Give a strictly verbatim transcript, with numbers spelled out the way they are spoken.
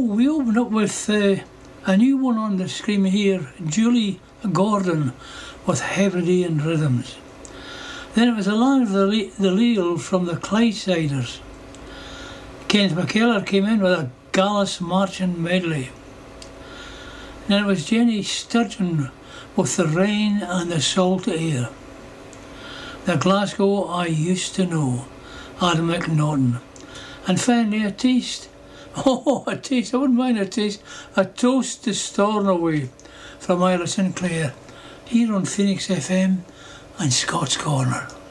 we opened up with uh, a new one on the screen here, Julie Gordon with Hebridean Rhythms. Then it was a line of the, Le the Leal from the Clydesiders. Kenneth McKellar came in with a Gallus Marching Medley. Then it was Jenny Sturgeon with The Rain and the Salt Air. The Glasgow I Used to Know, Adam McNaughton. And finally a taste, oh a taste, I wouldn't mind a taste, a toast to Stornoway from Isla Sinclair, here on Phoenix F M and Scots Corner.